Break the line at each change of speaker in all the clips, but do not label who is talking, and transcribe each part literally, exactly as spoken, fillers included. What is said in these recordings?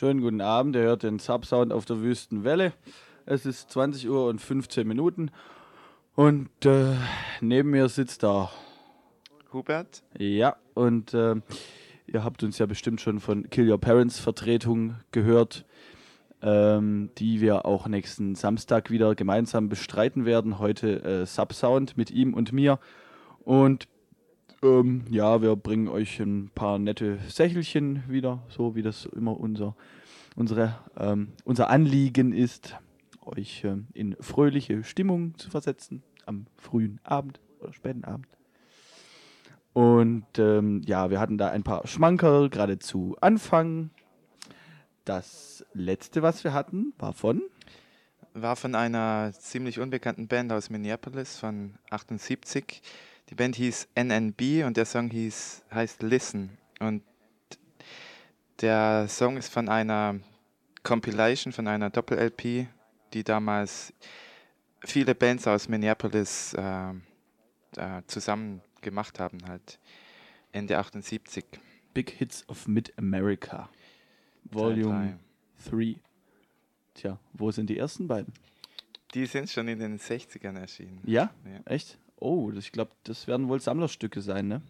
Schönen guten Abend, ihr hört den Subsound auf der Wüstenwelle. Es ist zwanzig Uhr und fünfzehn Minuten und äh, neben mir sitzt da
Hubert.
Ja, und äh, ihr habt uns ja bestimmt schon von Kill Your Parents Vertretung gehört, ähm, die wir auch nächsten Samstag wieder gemeinsam bestreiten werden. Heute äh, Subsound mit ihm und mir. Und ähm, ja, wir bringen euch ein paar nette Sächelchen wieder, so wie das immer unser, unsere, ähm, unser Anliegen ist, euch ähm, in fröhliche Stimmung zu versetzen am frühen Abend oder späten Abend. Und ähm, ja, wir hatten da ein paar Schmankerl gerade zu Anfang. Das letzte, was wir hatten, war von?
War von einer ziemlich unbekannten Band aus Minneapolis von achtundsiebzig. Die Band hieß N N B und der Song hieß, heißt Listen. Und der Song ist von einer Compilation, von einer Doppel-L P, die damals viele Bands aus Minneapolis äh, äh, zusammen gemacht haben, halt Ende achtundsiebzig.
Big Hits of Mid-America. Volume drei. Tja, wo sind die ersten beiden?
Die sind schon in den sechzigern erschienen.
Ja?
Ja.
Echt? Oh, das, ich glaube, das werden wohl Sammlerstücke sein, ne?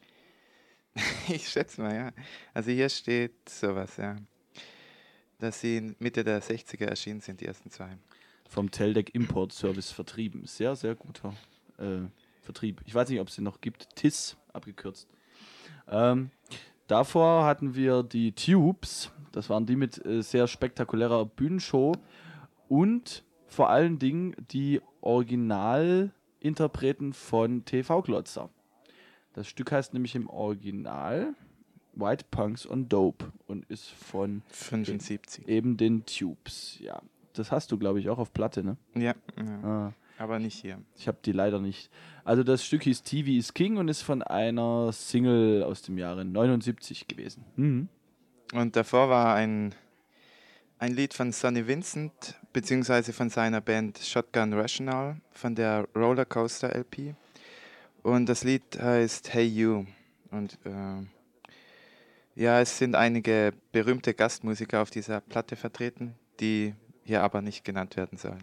Ich schätze mal, ja. Also hier steht sowas, ja. Dass sie Mitte der sechziger erschienen sind, die ersten zwei.
Vom Teldec Import Service vertrieben. Sehr, sehr guter äh, Vertrieb. Ich weiß nicht, ob es den noch gibt. T I S, abgekürzt. Ähm, davor hatten wir die Tubes. Das waren die mit äh, sehr spektakulärer Bühnenshow. Und vor allen Dingen die Originalinterpreten von T V-Glotzer. Das Stück heißt nämlich im Original White Punks on Dope und ist von
fünfundsiebzig.
Den, eben den Tubes. Ja, das hast du, glaube ich, auch auf Platte, ne?
Ja, ja.
Ah.
Aber nicht hier.
Ich habe die leider nicht. Also das Stück hieß T V is King und ist von einer Single aus dem Jahre neunundsiebzig gewesen. Mhm.
Und davor war ein, ein Lied von Sonny Vincent, beziehungsweise von seiner Band Shotgun Rational, von der Rollercoaster L P. Und das Lied heißt Hey You. Und äh, ja, es sind einige berühmte Gastmusiker auf dieser Platte vertreten, die hier aber nicht genannt werden sollen.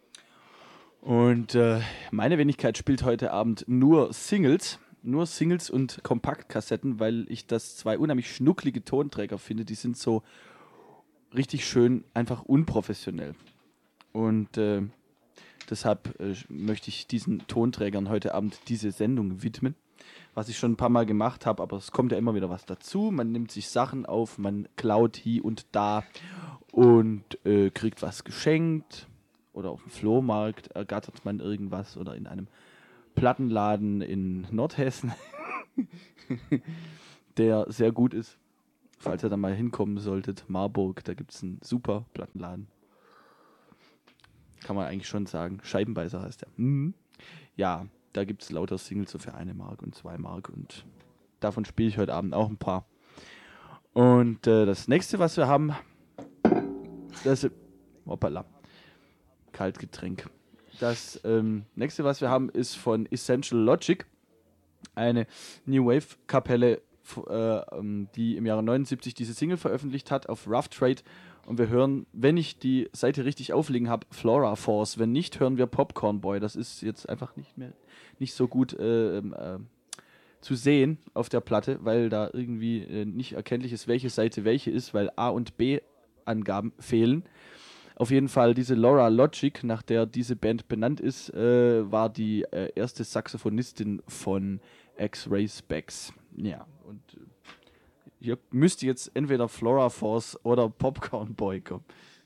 Und äh, meine Wenigkeit spielt heute Abend nur Singles, nur Singles und Kompaktkassetten, weil ich das zwei unheimlich schnucklige Tonträger finde. Die sind so richtig schön, einfach unprofessionell. Und äh, deshalb äh, möchte ich diesen Tonträgern heute Abend diese Sendung widmen. Was ich schon ein paar Mal gemacht habe, aber es kommt ja immer wieder was dazu. Man nimmt sich Sachen auf, man klaut hier und da und äh, kriegt was geschenkt. Oder auf dem Flohmarkt ergattert man irgendwas oder in einem Plattenladen in Nordhessen, der sehr gut ist. Falls ihr da mal hinkommen solltet, Marburg, da gibt es einen super Plattenladen. Kann man eigentlich schon sagen. Scheibenbeißer heißt der. Mhm. Ja, da gibt es lauter Singles so für eine Mark und zwei Mark und davon spiele ich heute Abend auch ein paar. Und äh, das nächste, was wir haben, das ist... Hoppala. Kaltgetränk. Das ähm, nächste, was wir haben, ist von Essential Logic, eine New Wave Kapelle, f- äh, ähm, die im Jahre neunundsiebzig diese Single veröffentlicht hat auf Rough Trade. Und wir hören, wenn ich die Seite richtig auflegen habe, Flora Force. Wenn nicht, hören wir Popcorn Boy. Das ist jetzt einfach nicht mehr nicht so gut äh, äh, zu sehen auf der Platte, weil da irgendwie äh, nicht erkenntlich ist, welche Seite welche ist, weil A und B Angaben fehlen. Auf jeden Fall diese Laura Logic, nach der diese Band benannt ist, äh, war die äh, erste Saxophonistin von X-Ray Specs. Ja, und äh, hier müsste jetzt entweder Flora Force oder Popcorn Boy kommen.